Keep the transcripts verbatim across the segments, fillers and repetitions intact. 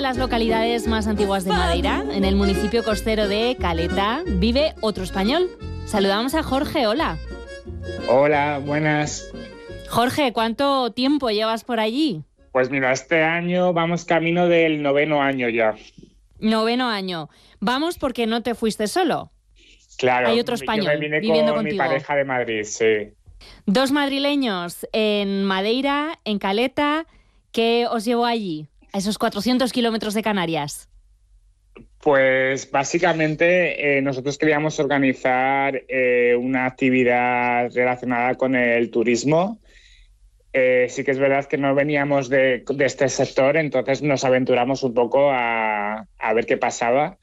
las localidades más antiguas de Madeira, en el municipio costero de Caleta, vive otro español. Saludamos a Jorge, hola. Hola, buenas. Jorge, ¿cuánto tiempo llevas por allí? Pues mira, este año vamos camino del noveno año ya. Noveno año. Vamos porque no te fuiste solo. Claro, hay otro español yo me vine viviendo con contigo. Mi pareja de Madrid, sí. Dos madrileños en Madeira, en Caleta. ¿Qué os llevó allí, a esos cuatrocientos kilómetros de Canarias? Pues básicamente eh, nosotros queríamos organizar eh, una actividad relacionada con el turismo. Eh, sí que es verdad que no veníamos de, de este sector, entonces nos aventuramos un poco a, a ver qué pasaba.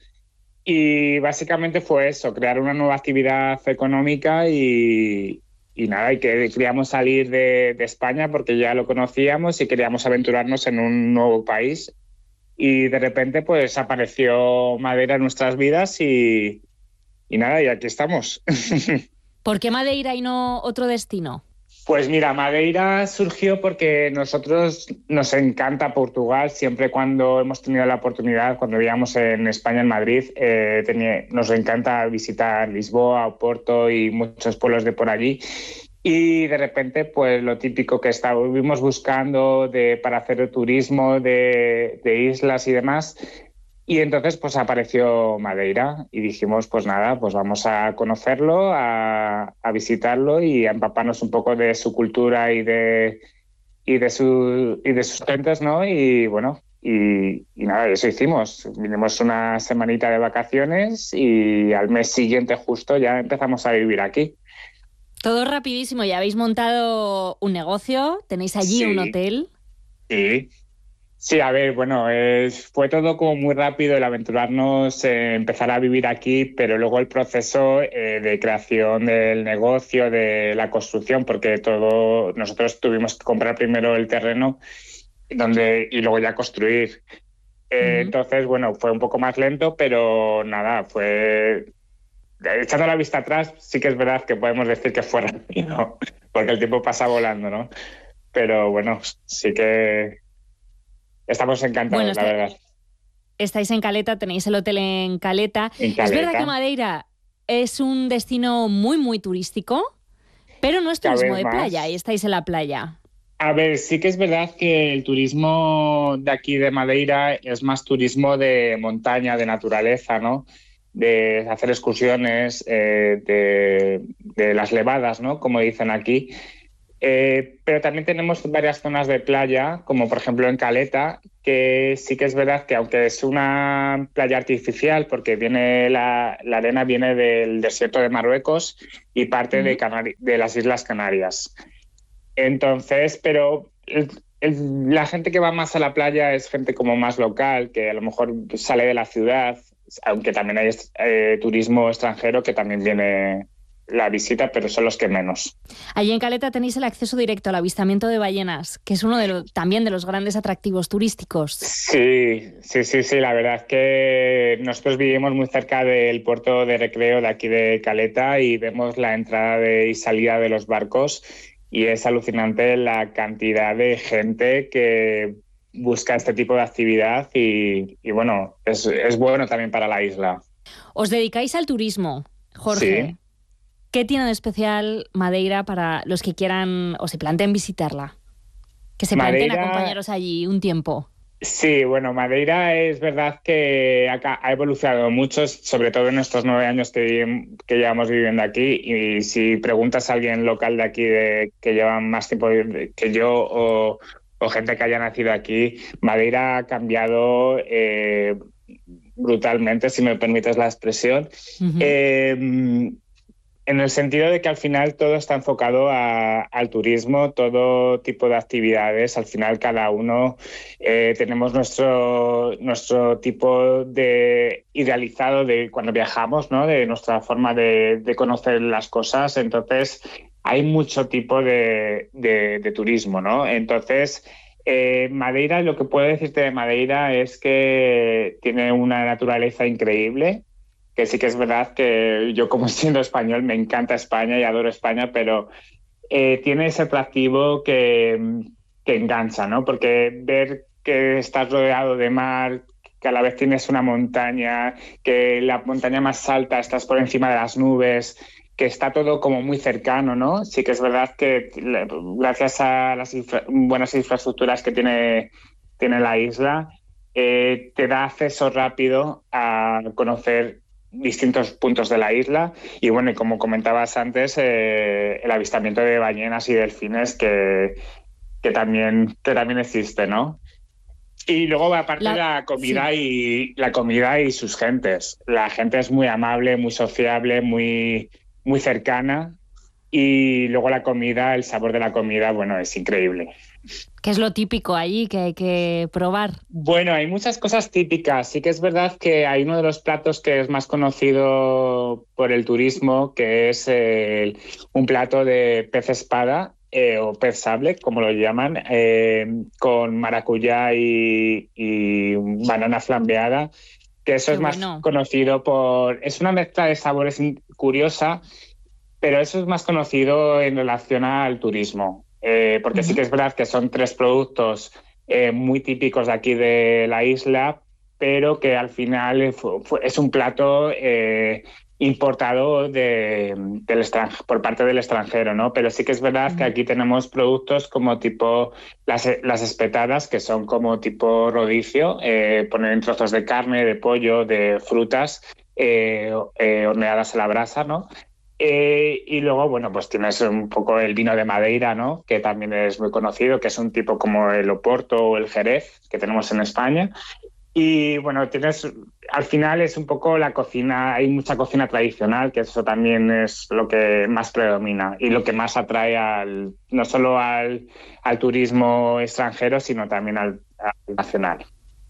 Y básicamente fue eso, crear una nueva actividad económica y, y nada, y que queríamos salir de, de España porque ya lo conocíamos y queríamos aventurarnos en un nuevo país. Y de repente pues apareció Madeira en nuestras vidas y, y nada, y aquí estamos. ¿Por qué Madeira y no otro destino? Pues mira, Madeira surgió porque nosotros nos encanta Portugal. Siempre cuando hemos tenido la oportunidad, cuando vivíamos en España, en Madrid, eh, tenía, nos encanta visitar Lisboa, Oporto y muchos pueblos de por allí. Y de repente, pues lo típico que estuvimos buscando de, para hacer el turismo de, de islas y demás. Y entonces pues apareció Madeira y dijimos, pues nada, pues vamos a conocerlo, a, a visitarlo y a empaparnos un poco de su cultura y de, y de, su, y de sus gentes, ¿no? Y bueno, y, y nada, eso hicimos. Vinimos una semanita de vacaciones y al mes siguiente justo ya empezamos a vivir aquí. Todo rapidísimo, ya habéis montado un negocio, tenéis allí Sí, un hotel. Sí. Sí, a ver, bueno, es, fue todo como muy rápido el aventurarnos, eh, empezar a vivir aquí, pero luego el proceso eh, de creación del negocio, de la construcción, porque todo nosotros tuvimos que comprar primero el terreno donde, y luego ya construir. Eh, Uh-huh. Entonces, bueno, fue un poco más lento, pero nada, fue... Echando la vista atrás, sí que es verdad que podemos decir que fue rápido, porque el tiempo pasa volando, ¿no? Pero bueno, sí que... Estamos encantados, bueno, la está, verdad. Estáis en Caleta, tenéis el hotel en Caleta. En Caleta. Es verdad que Madeira es un destino muy, muy turístico, pero no es turismo de playa y estáis en la playa. A ver, sí que es verdad que el turismo de aquí de Madeira es más turismo de montaña, de naturaleza, ¿no? De hacer excursiones, eh, de, de las levadas, ¿no? Como dicen aquí. Eh, pero también tenemos varias zonas de playa, como por ejemplo en Caleta, que sí que es verdad que aunque es una playa artificial, porque viene la, la arena viene del desierto de Marruecos y parte uh-huh. de, Canari- de las Islas Canarias. Entonces, pero el, el, la gente que va más a la playa es gente como más local, que a lo mejor sale de la ciudad, aunque también hay eh, turismo extranjero que también viene... la visita, pero son los que menos. Allí en Caleta tenéis el acceso directo al avistamiento de ballenas, que es uno de lo, también de los grandes atractivos turísticos. Sí, sí, sí, sí. La verdad es que nosotros vivimos muy cerca del puerto de recreo de aquí de Caleta y vemos la entrada de, y salida de los barcos y es alucinante la cantidad de gente que busca este tipo de actividad y, y bueno, es, es bueno también para la isla. Os dedicáis al turismo, Jorge. Sí. ¿Qué tiene de especial Madeira para los que quieran o se planteen visitarla? Que se planteen Madeira... acompañaros allí un tiempo. Sí, bueno, Madeira es verdad que ha evolucionado mucho, sobre todo en estos nueve años que, que llevamos viviendo aquí. Y si preguntas a alguien local de aquí de, que lleva más tiempo que yo o, o gente que haya nacido aquí, Madeira ha cambiado eh, brutalmente, si me permites la expresión. Uh-huh. Eh, En el sentido de que al final todo está enfocado a, al turismo, todo tipo de actividades. Al final cada uno eh, tenemos nuestro, nuestro tipo de idealizado de cuando viajamos, ¿no? De nuestra forma de, de conocer las cosas. Entonces hay mucho tipo de, de, de turismo, ¿no? Entonces eh, Madeira, lo que puedo decirte de Madeira es que tiene una naturaleza increíble. Que sí que es verdad que yo como siendo español me encanta España y adoro España, pero eh, tiene ese atractivo que, que engancha, ¿no? Porque ver que estás rodeado de mar, que a la vez tienes una montaña, que la montaña más alta estás por encima de las nubes, que está todo como muy cercano, ¿no? Sí que es verdad que gracias a las infra- buenas infraestructuras que tiene, tiene la isla, eh, te da acceso rápido a conocer distintos puntos de la isla y bueno, y como comentabas antes, eh, el avistamiento de ballenas y delfines que, que, también, que también existe, ¿no? Y luego, aparte, La... la comida Sí. y la comida y sus gentes. La gente es muy amable, muy sociable, muy, muy cercana. Y luego la comida, el sabor de la comida, bueno, es increíble. ¿Qué es lo típico allí que hay que probar? Bueno, hay muchas cosas típicas. Sí que es verdad que hay uno de los platos que es más conocido por el turismo, que es el- un plato de pez espada eh, o pez sable, como lo llaman, eh, con maracuyá y, y banana flambeada, que eso Qué es más bueno. conocido por... Es una mezcla de sabores in- curiosa, pero eso es más conocido en relación al turismo, eh, porque sí Ujú. que es verdad que son tres productos eh, muy típicos de aquí de la isla, pero que al final eh, fu- fu- es un plato eh, importado de, del extranjero, por parte del extranjero, ¿no? Pero sí que es verdad que Mm. aquí tenemos productos como tipo las, las espetadas, que son como tipo rodicio, eh, poner trozos de carne, de pollo, de frutas eh, eh, horneadas a la brasa, ¿no? Eh, y luego, bueno, pues tienes un poco el vino de Madeira, ¿no? Que también es muy conocido, que es un tipo como el Oporto o el Jerez que tenemos en España. Y bueno, tienes, al final es un poco la cocina, hay mucha cocina tradicional, que eso también es lo que más predomina y lo que más atrae al, no solo al, al turismo extranjero, sino también al, al nacional.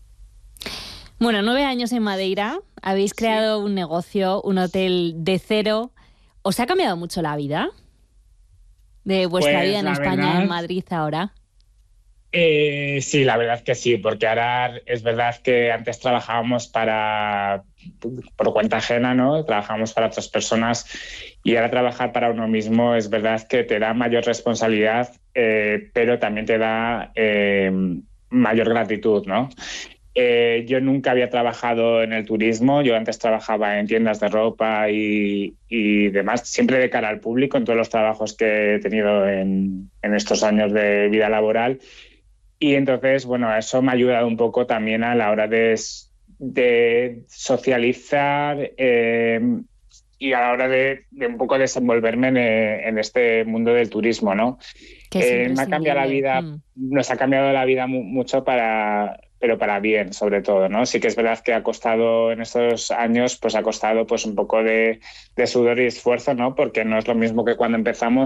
Bueno, nueve años en Madeira, habéis Sí. creado un negocio, un hotel de cero. ¿Os ha cambiado mucho la vida de vuestra vida Pues en la España, en verdad, Madrid ahora? Eh, sí, la verdad que sí, porque ahora es verdad que antes trabajábamos para por cuenta ajena, ¿no? Trabajábamos para otras personas y ahora trabajar para uno mismo es verdad que te da mayor responsabilidad, eh, pero también te da eh, mayor gratitud, ¿no? Eh, yo nunca había trabajado en el turismo, yo antes trabajaba en tiendas de ropa y, y demás, siempre de cara al público en todos los trabajos que he tenido en, en estos años de vida laboral. Y entonces, bueno, eso me ha ayudado un poco también a la hora de, de socializar eh, y a la hora de, de un poco desenvolverme en, en, este mundo del turismo, ¿no? Que es Eh, me ha cambiado la imprescindible. vida, Mm. nos ha cambiado la vida mu mucho para, pero para bien, sobre todo, ¿no? Sí que es verdad que ha costado en estos años, pues ha costado pues un poco de, de sudor y esfuerzo, ¿no? Porque no es lo mismo que cuando empezamos.